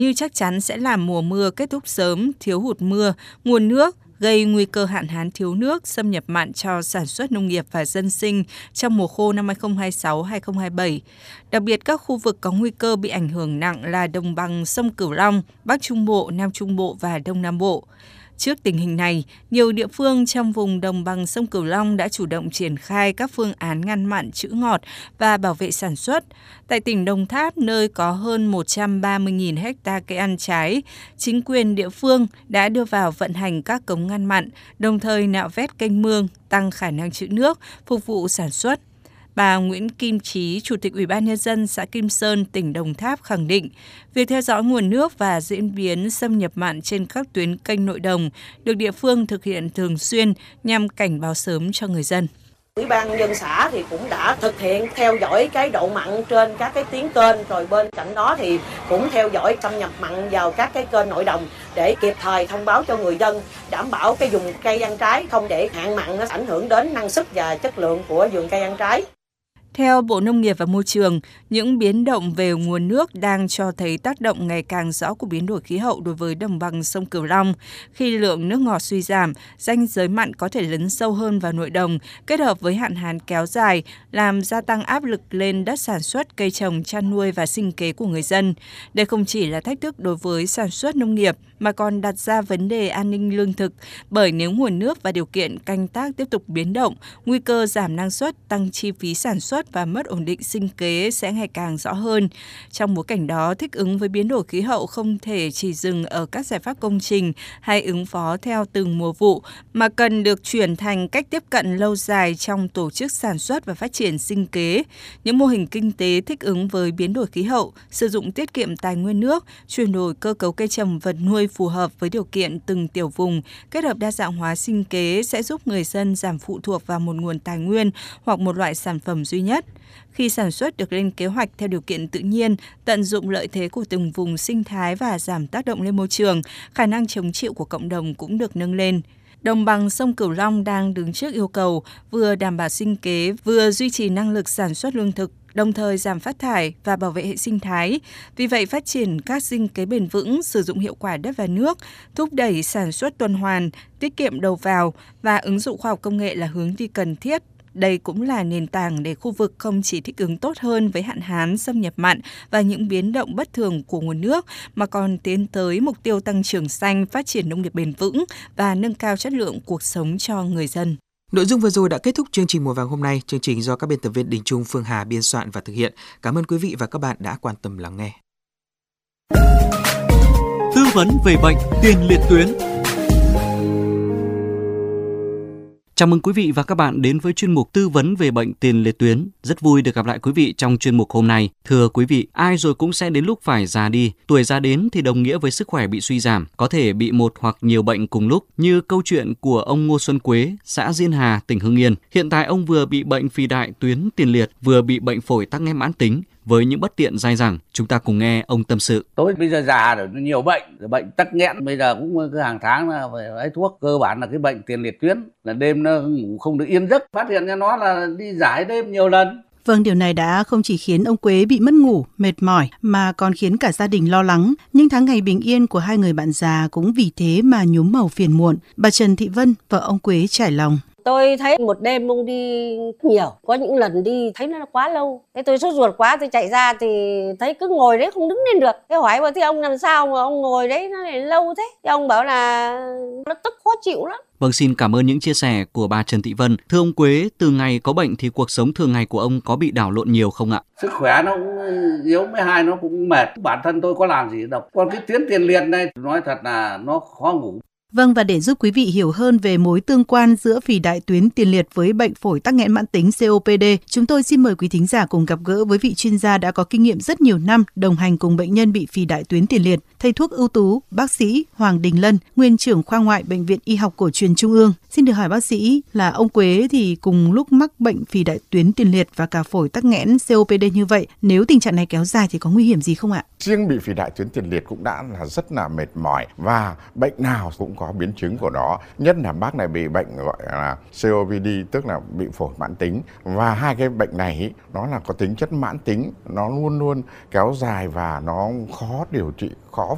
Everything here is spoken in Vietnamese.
như chắc chắn sẽ làm mùa mưa kết thúc sớm, thiếu hụt mưa, nguồn nước, gây nguy cơ hạn hán thiếu nước, xâm nhập mặn cho sản xuất nông nghiệp và dân sinh trong mùa khô năm 2026-2027. Đặc biệt các khu vực có nguy cơ bị ảnh hưởng nặng là đồng bằng sông Cửu Long, Bắc Trung Bộ, Nam Trung Bộ và Đông Nam Bộ. Trước tình hình này, nhiều địa phương trong vùng đồng bằng sông Cửu Long đã chủ động triển khai các phương án ngăn mặn trữ ngọt và bảo vệ sản xuất. Tại tỉnh Đồng Tháp, nơi có hơn 130.000 ha cây ăn trái, chính quyền địa phương đã đưa vào vận hành các cống ngăn mặn, đồng thời nạo vét kênh mương, tăng khả năng trữ nước, phục vụ sản xuất. Bà Nguyễn Kim Trí, Chủ tịch Ủy ban Nhân dân xã Kim Sơn, tỉnh Đồng Tháp khẳng định, việc theo dõi nguồn nước và diễn biến xâm nhập mặn trên các tuyến kênh nội đồng được địa phương thực hiện thường xuyên nhằm cảnh báo sớm cho người dân. Ủy ban nhân dân xã thì cũng đã thực hiện theo dõi cái độ mặn trên các cái tuyến kênh, rồi bên cạnh đó thì cũng theo dõi xâm nhập mặn vào các cái kênh nội đồng để kịp thời thông báo cho người dân, đảm bảo cái vùng cây ăn trái không để hạn mặn nó ảnh hưởng đến năng suất và chất lượng của vườn cây ăn trái. Theo Bộ Nông nghiệp và Môi trường, những biến động về nguồn nước đang cho thấy tác động ngày càng rõ của biến đổi khí hậu đối với đồng bằng sông Cửu Long. Khi lượng nước ngọt suy giảm, ranh giới mặn có thể lấn sâu hơn vào nội đồng, kết hợp với hạn hán kéo dài, làm gia tăng áp lực lên đất sản xuất, cây trồng, chăn nuôi và sinh kế của người dân. Đây không chỉ là thách thức đối với sản xuất nông nghiệp, mà còn đặt ra vấn đề an ninh lương thực, bởi nếu nguồn nước và điều kiện canh tác tiếp tục biến động, nguy cơ giảm năng suất, tăng chi phí sản xuất và mất ổn định sinh kế sẽ ngày càng rõ hơn. Trong bối cảnh đó, thích ứng với biến đổi khí hậu không thể chỉ dừng ở các giải pháp công trình hay ứng phó theo từng mùa vụ, mà cần được chuyển thành cách tiếp cận lâu dài trong tổ chức sản xuất và phát triển sinh kế. Những mô hình kinh tế thích ứng với biến đổi khí hậu, sử dụng tiết kiệm tài nguyên nước, chuyển đổi cơ cấu cây trồng vật nuôi phù hợp với điều kiện từng tiểu vùng, kết hợp đa dạng hóa sinh kế sẽ giúp người dân giảm phụ thuộc vào một nguồn tài nguyên hoặc một loại sản phẩm duy nhất. Khi sản xuất được lên kế hoạch theo điều kiện tự nhiên, tận dụng lợi thế của từng vùng sinh thái và giảm tác động lên môi trường, khả năng chống chịu của cộng đồng cũng được nâng lên. Đồng bằng sông Cửu Long đang đứng trước yêu cầu vừa đảm bảo sinh kế, vừa duy trì năng lực sản xuất lương thực, đồng thời giảm phát thải và bảo vệ hệ sinh thái. Vì vậy, phát triển các sinh kế bền vững, sử dụng hiệu quả đất và nước, thúc đẩy sản xuất tuần hoàn, tiết kiệm đầu vào và ứng dụng khoa học công nghệ là hướng đi cần thiết. Đây cũng là nền tảng để khu vực không chỉ thích ứng tốt hơn với hạn hán, xâm nhập mặn và những biến động bất thường của nguồn nước, mà còn tiến tới mục tiêu tăng trưởng xanh, phát triển nông nghiệp bền vững và nâng cao chất lượng cuộc sống cho người dân. Nội dung vừa rồi đã kết thúc chương trình Mùa Vàng hôm nay. Chương trình do các biên tập viên Đình Trung, Phương Hà biên soạn và thực hiện. Cảm ơn quý vị và các bạn đã quan tâm lắng nghe. Tư vấn về bệnh tiền liệt tuyến. Chào mừng quý vị và các bạn đến với chuyên mục tư vấn về bệnh tiền liệt tuyến. Rất vui được gặp lại quý vị trong chuyên mục hôm nay. Thưa quý vị, ai rồi cũng sẽ đến lúc phải già đi. Tuổi già đến thì đồng nghĩa với sức khỏe bị suy giảm, có thể bị một hoặc nhiều bệnh cùng lúc, như câu chuyện của ông Ngô Xuân Quế, xã Diên Hà, tỉnh Hưng Yên. Hiện tại ông vừa bị bệnh phì đại tuyến tiền liệt, vừa bị bệnh phổi tắc nghẽn mãn tính. Với những bất tiện dai dẳng, chúng ta cùng nghe ông tâm sự. Tôi bây giờ già rồi, nhiều bệnh tắc nghẽn, bây giờ cũng cứ hàng tháng là phải lấy thuốc. Cơ bản là cái bệnh tiền liệt tuyến, là đêm nó ngủ không được yên giấc. Phát hiện ra nó là đi giải đêm nhiều lần. Vâng, điều này đã không chỉ khiến ông Quế bị mất ngủ, mệt mỏi, mà còn khiến cả gia đình lo lắng. Nhưng tháng ngày bình yên của hai người bạn già cũng vì thế mà nhuốm màu phiền muộn. Bà Trần Thị Vân, vợ ông Quế trải lòng. Tôi thấy một đêm ông đi nhiều, có những lần đi thấy nó quá lâu. Thế tôi sốt ruột quá, tôi chạy ra thì thấy cứ ngồi đấy không đứng lên được. Thế hỏi bà, thế ông làm sao mà ông ngồi đấy nó lại lâu thế? Thế ông bảo là nó tức khó chịu lắm. Vâng, xin cảm ơn những chia sẻ của bà Trần Thị Vân. Thưa ông Quế, từ ngày có bệnh thì cuộc sống thường ngày của ông có bị đảo lộn nhiều không ạ? Sức khỏe nó cũng yếu, với hai nó cũng mệt. Bản thân tôi có làm gì đâu. Còn cái tuyến tiền liệt này, nói thật là nó khó ngủ. Vâng, và để giúp quý vị hiểu hơn về mối tương quan giữa phì đại tuyến tiền liệt với bệnh phổi tắc nghẽn mãn tính COPD, chúng tôi xin mời quý thính giả cùng gặp gỡ với vị chuyên gia đã có kinh nghiệm rất nhiều năm đồng hành cùng bệnh nhân bị phì đại tuyến tiền liệt, thầy thuốc ưu tú, bác sĩ Hoàng Đình Lân, nguyên trưởng khoa ngoại Bệnh viện Y học Cổ truyền Trung ương. Xin được hỏi bác sĩ là ông Quế thì cùng lúc mắc bệnh phì đại tuyến tiền liệt và cả phổi tắc nghẽn COPD như vậy, nếu tình trạng này kéo dài thì có nguy hiểm gì không ạ? Riêng bị phì đại tuyến tiền liệt cũng đã là rất là mệt mỏi, và bệnh nào cũng có biến chứng của nó. Nhất là bác này bị bệnh gọi là COPD, tức là bị phổi mãn tính, và hai cái bệnh này nó là có tính chất mãn tính, nó luôn luôn kéo dài và nó khó điều trị, khó